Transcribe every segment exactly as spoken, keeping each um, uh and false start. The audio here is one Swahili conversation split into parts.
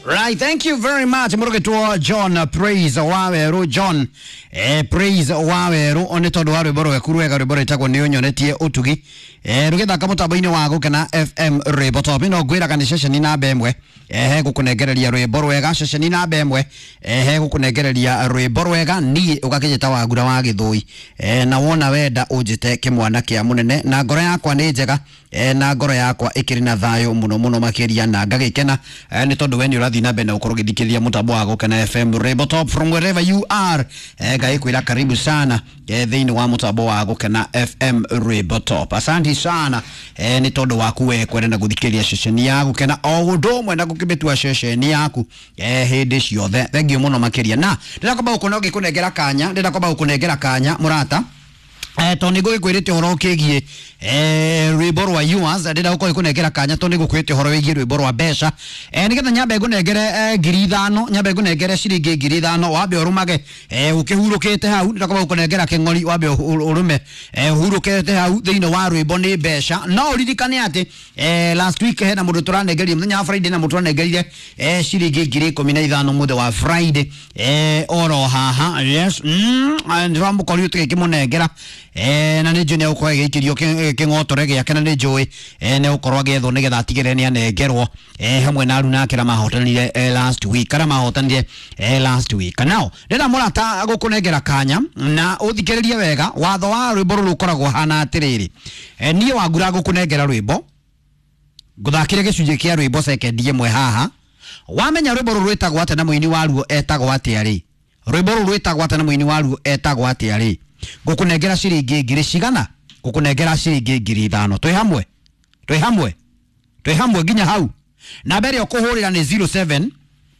Right, thank you very much. Muruge to John uh, Praise Waweru John eh, Praise Waweru one tondu wa rwimbo rwe kuruega rwimbo rwitagwo ni unyonetie utugi eh, rugetha kamutabaini wa gukena F M Rwimbo Top ino gwira kana session na bemwe eh gukunegereria rwimbo rwega session na bemwe eh gukunegereria rwimbo rwega ni ugakijita wa gura wa githui eh na wona wenda ujite kimwana kia munene na ngoro yakwa ni njega eh na ngoro yakwa ikiri na thayo muno muno makiria na ngagikena eh, ni tondu weni urathi na bena ukoro githikithia mutambo wa gukena F M Rwimbo Top from wherever you are eh gaikwira karibu sana eh thiini wa mutambo wa gukena F M Rwimbo Top. Asante sana eh ni tondu waku we kwenda guthikithia session ya gukena o undu na gukibetua session yaku eh hindi ciothe. Thank you muno makiria na ndira kwamba ukono gikunengera kanya ndira kwamba ukunengera kanya murata eh toni go ikwirite horo kigie eh rwimbo rwa yours ndira uko ikunengera kanya toni go kwirite horo wigie rwimbo rwa besha eh nigetha nyambe gunengere ngiri ithano nyambe gunengere ciringi ngiri ithano wabe urumage eh ukihurukite hau ndira kwamba ukunengera kingori wabe urume eh hurukite hau thiini wa rwimbo ni besha no uririkane ati eh last week he na mundu turanengeria muthenya Friday na mundu turanengerire eh ciringi ngiri ikumi na ithano muthe wa Friday eh oro haha yes mm ndira mukori utikimunengera eh na ni june ukwa gikirio kingotore giake na ni joy eh ne ukorwa getho nigetha atigire ni anengerwo eh hamwe na aruna akira mahotanire eh, last week kana mahotanire eh, last week now ndira murata gukunengera kanya na uthikiririe wega watho wa rwimbo rukoragwo hana atiriri eh nie wagura gukunengera rwimbo guthakire gicunje kia rwimbo second imwe haha wamenya rwimbo rwitagwo ate na muini waruo etagwo ate ari rwimbo rwitagwo ate na muini waruo etagwo ate ari gukunengera ciringi ngiri cigana gukunengera ciringi ngiri ithano twi hamwe twi hamwe twi hamwe ginya hau na mbere ukuhurira ni zero seven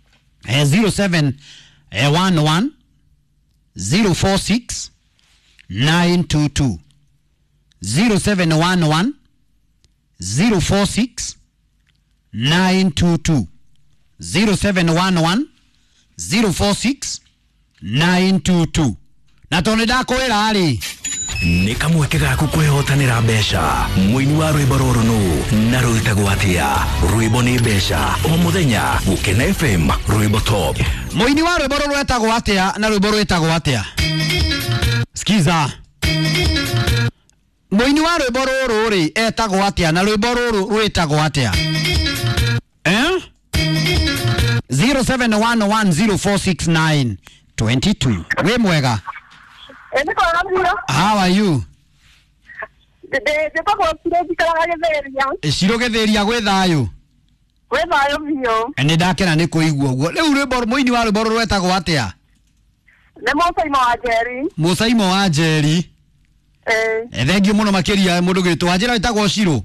eh zero seven one one zero four six nine two two zero seven one one zero four six nine two two zero seven one one zero four six nine two two na tone ndakwira ari ni kamweke gaku kwehotanira besha muini wa rwimbo ruru nu na rwitagwo atia rwimbo ni besha o muthenya gukena F M Rwimbo Top. Muini wa rwimbo ruru etagwo atia na rwimbo rwitagwo atia skiza muini wa rwimbo ruru ri etagwo atia na rwimbo ruru rwitagwo atia eh zero seven one one zero four six nine two two we mwega. How are you? De de pa kwa siro kala getheria. Siro getheria gwe thayo. Gwe thayo biyo. Ene ndakena ni kuigua guo. Riu rwimbo muini wa rwimbo rwetagwo atia? Ne Musaimo wa Jerry. Musaimo wa Jerry. Eh. Thengio muno makiria mundu gitwa njira itagwo Shiro.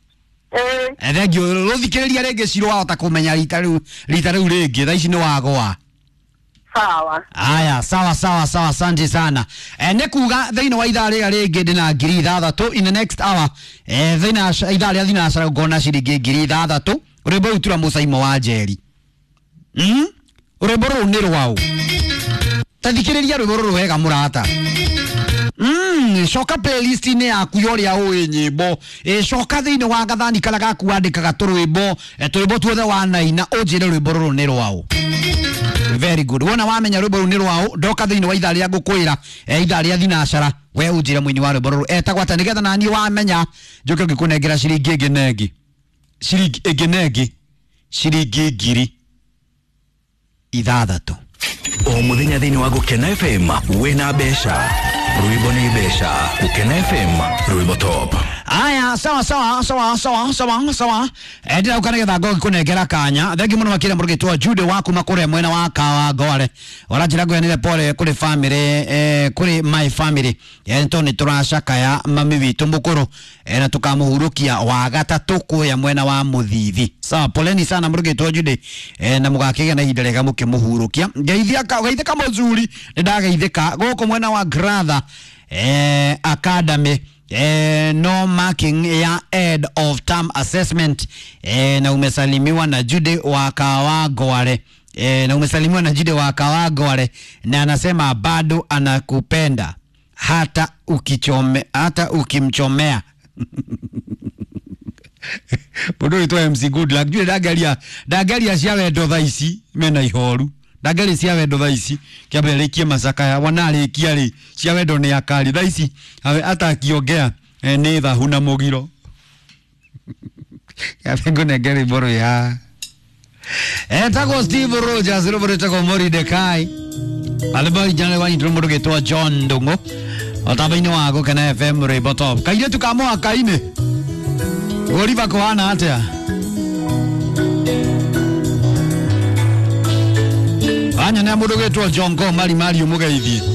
Eh. Thengio ruthikiriria ringi Shiro wahota kumenya rita riu rita riu ringi tha ici ni wagwa. Sawa. Aya, sawa sawa sawa, asante sana. Eh nekuga thiini wa idhaa ria ringi ndina ngiri ithathatu in the next hour. Eh thiini wa idhaa ria thina acara ngona ciringi ngiri ithathatu. Rwimbo rutura Musaimo wa Jerry. Mm? Rwimbo ru ni rwao. Tathikiriria rwimbo ru wega murata. Mm, shoka playlist ni yaku yoria uyi nyimbo. Eh shoka thiini wa gathani kala gaku andikaga turwimbo, eh turwimbo tuothe wa naina ujire rwimbo ru ni rwao. Very good. Wona wamenya rwimbo ru ni rwao ndoka thiini wa idhaa ria ngukwira eh idhaa ria thinacara we ujire muini wa rwimbo ru etagwo ata nigetha nani wamenya njuke ngikunengera ciringi ingi nengi ciringi ingi nengi ciringi ngiri ithathatu o muthenya thiini wa gukena F M wena besha rwimbo ni besha gukena F M Rwimbo Top. Aya, sawa sawa sawa sawa sawa sawa. Eh ndira ukanegera gogi kunengera kanya. Thengi muno makire murugitwa Jude waku makure mwena wa Kawangware. Ora njira gwenire pole kuri family eh kuri my family. Eh ntoni turacakaya mami witu mukuru eh na tukamuhurukia wa gatatu kuya mwena wa Muthithi. Sawa, poleni sana murugitwa Jude eh na mugakige na ihinda mukimuhurukia. Ngeithia ka geithika muzuri ndageithika goko mwena wa Gratha eh academy eh no marking ya end of term assessment eh na umesalimiwa na Jude wa Kawangware eh na umesalimiwa na Jude wa Kawangware na anasema bado anakupenda hata ukichome hata ukimchomea Mundu witwa M C Good Luck jure ndagaria ndagaria cia wendo tha ici mena ihoru ndagaria cia wendo tha ici kiambelekie macaka ya wanarikia ri cia wendo ni akari tha ici ata akiongea ni tha huna mugiro ya vengo negeri boro ya Etago Steve Rogers robore tako Mori Dekai Alibari jana wani tromo getwa John Ndungo Otabaini wago kana F M Rebo Top kaire tukamo akaine Goriba kohana atia Anya na mudo getwa John Ko mari mari umugeithie